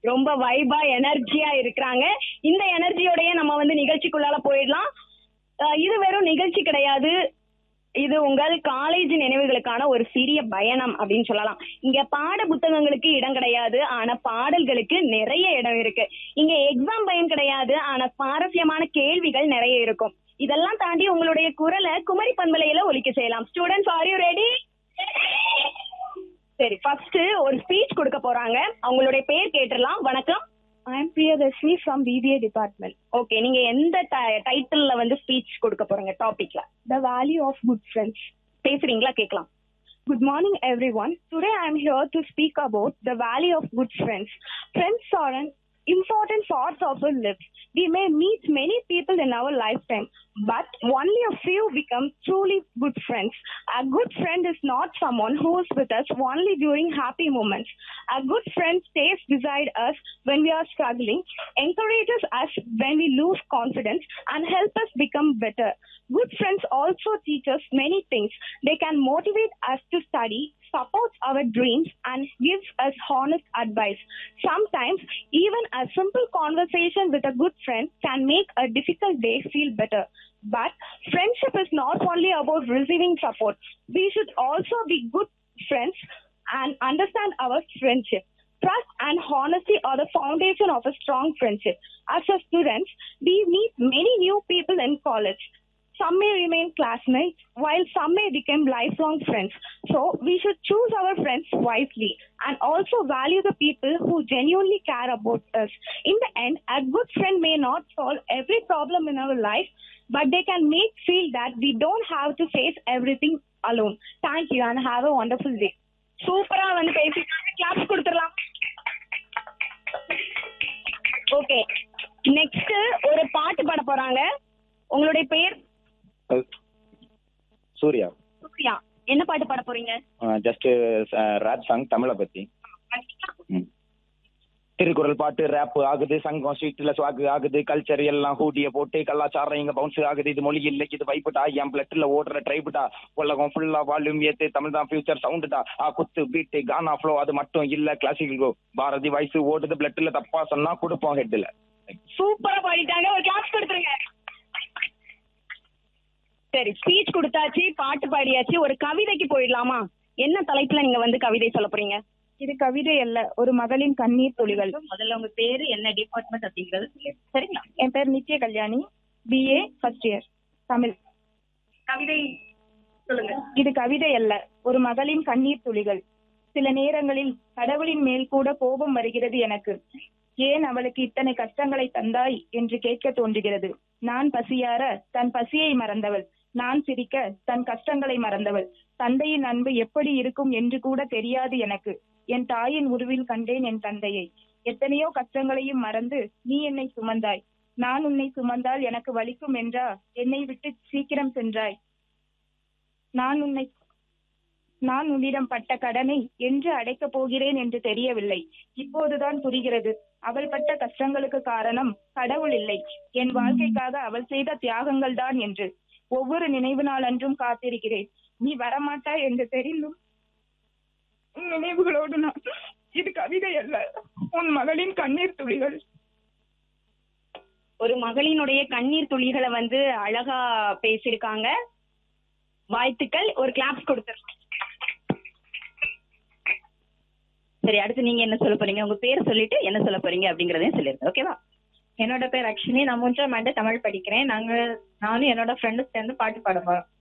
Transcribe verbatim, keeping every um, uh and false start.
ரொம்ப வைபா எனர்ஜியா இருக்கிறாங்க. இந்த எனர்ஜியோடய நம்ம வந்து நிகழ்ச்சிக்குள்ளால போயிடலாம். அஹ் இது வெறும் நிகழ்ச்சி கிடையாது, இது உங்கள் காலேஜ் நினைவுகளுக்கான ஒரு சிறிய பயணம் அப்படின்னு சொல்லலாம். இங்க பாட புத்தகங்களுக்கு இடம் கிடையாது, ஆனா பாடல்களுக்கு நிறைய இடம் இருக்கு. இங்க எக்ஸாம் பயம் கிடையாது, ஆனா சுவாரஸ்யமான கேள்விகள் நிறைய இருக்கும். இதெல்லாம் தாண்டி உங்களுடைய குரலை குமரி பண்பலையில ஒலிக்க செய்யலாம். Students, are you ready? சரி, ஃபர்ஸ்ட் ஒரு ஸ்பீச் கொடுக்க போறாங்க. அவங்களுடைய பேர் கேட்டுடலாம். வணக்கம். I am Priyadashini from B B A department. Okay, நீங்க எந்த டைட்டில்ல வந்து ஸ்பீச் கொடுக்க போறீங்க? டாபிக்ல The value of good friends. பேசுறீங்களா? கேட்கலாம். Good morning, everyone. Today I am here to speak about the value of good friends. Friends are an important part of our lives. We may meet many people in our lifetime, but only a few become truly good friends. A good friend is not someone who is with us only during happy moments. A good friend stays beside us when we are struggling, encourages us when we lose confidence, and helps us become better. Good friends also teach us many things. They can motivate us to study, support our dreams, and gives us honest advice. Sometimes, even a simple conversation with a good friend can make a difficult day feel better. But friendship is not only about receiving support. We should also be good friends and understand our friendship. Trust and honesty are the foundation of a strong friendship. As a students, we meet many new people in college. Some may remain classmates, while some may become lifelong friends. So, we should choose our friends wisely and also value the people who genuinely care about us. In the end, a good friend may not solve every problem in our life, but they can make feel that we don't have to face everything alone. Thank you and have a wonderful day. சூப்பரா வந்து பேசிட்டாங்க. Claps கொடுத்துடலாம். Okay, next ஒரு பாட்டு பாட போறாங்க. உங்களுடைய பேர்? சூர்யா. சூர்யா, என்ன பாட்டு பாட போறீங்க? ஜஸ்ட் ரேப் சாங் தமிழை பத்தி. திருக்குறள் பாட்டு ரேப் ஆகுது, சங்கம் ஸ்ட்ரீட்ல ஸ்வாக் ஆகுது, கல்ச்சர் எல்லாம் ஹூடிய போட்டு கலாச்சாரம் இங்க பவுன்ஸ் ஆகுது. இது மொழி இல்லை, இது வைப்புட்டா, என் பிளட்ல ஓடுற ட்ரைபுட்டா, உலகம் ஃபுல்லா வால்யூம் ஏத்து, தமிழ் தான் ஃபியூச்சர் சவுண்டுடா. ஆ குத்து பீட்டு கானா ஃப்ளோ அது மட்டும் இல்ல கிளாசிக்கல் கோ, பாரதி வாய்ஸ் ஓடுது பிளட்ல, தப்பா சொன்னா கொடுப்போம் ஹெட்ல. சூப்பரா பாடிட்டாங்க, ஒரு கிளாப்ஸ் கொடுத்துருங்க. சரி, ஸ்பீச் கொடுத்தாச்சு, பாட்டு பாடியாச்சு, ஒரு கவிதைக்கு போயிடலாமா? என்ன தலைப்புல நீங்க வந்து கவிதை சொல்ல போறீங்க? இது கவிதை அல்ல, ஒரு மகளின் கண்ணீர் துளிகள். முதல்ல உங்க பேரு என்ன, டிபார்ட்மெண்ட் அப்படிங்கறது சரிங்களா? என் பேர் நித்ய Kalyani, B A first year, Tamil. கவிதை சொல்லுங்க. இது கவிதை அல்ல, ஒரு மகளின் கண்ணீர் துளிகள். சில நேரங்களில் கடவுளின் மேல் கூட கோபம் வருகிறது எனக்கு. ஏன் அவளுக்கு இத்தனை கஷ்டங்களை தந்தாய் என்று கேட்க தோன்றுகிறது. நான் பசியார தன் பசியை மறந்தவள், நான் சிரிக்க தன் கஷ்டங்களை மறந்தவள். தந்தையின் அன்பு எப்படி இருக்கும் என்று கூட தெரியாது எனக்கு. என் தாயின் உருவில் கண்டேன் என் தந்தையை. எத்தனையோ கஷ்டங்களையும் மறந்து நீ என்னை சுமந்தாய். நான் உன்னை சுமந்தால் எனக்கு வலிக்கும் என்றா என்னை விட்டு சீக்கிரம் சென்றாய். நான் உன்னை நான் உன்னிடம் பட்ட கடனை என்று அடைக்கப் போகிறேன் என்று தெரியவில்லை. இப்போதுதான் புரிகிறது. அவள் பட்ட கஷ்டங்களுக்கு காரணம் கடவுள் இல்லை, என் வாழ்க்கைக்காக அவள் செய்த தியாகங்கள் தான் என்று. ஒவ்வொரு நினைவு நாள் அன்றும் காத்திருக்கிறேன். நீ வரமாட்டாய் என்று தெரிந்தும் நினைவுகளோடு நான். இது கவிதை அல்ல, உன் மகளின் கண்ணீர் துளிகள். ஒரு மகளினுடைய கண்ணீர் துளிகளை வந்து அழகா பேசியிருக்காங்க. வாழ்த்துக்கள், ஒரு கிளாப்ஸ் கொடுத்துருக்கோம். சரி, அடுத்து நீங்க என்ன சொல்ல போறீங்க? உங்க பேர் சொல்லிட்டு என்ன சொல்ல போறீங்க அப்படிங்கறதையும் சொல்லிருங்க. ஓகேவா? என்னோட பேர் அக்ஷினி, நான் மூன்றாம் ஆண்டு தமிழ் படிக்கிறேன். நாங்க நானும் என்னோட ஃப்ரெண்டும் சேர்ந்து பாட்டு பாட போறோம்.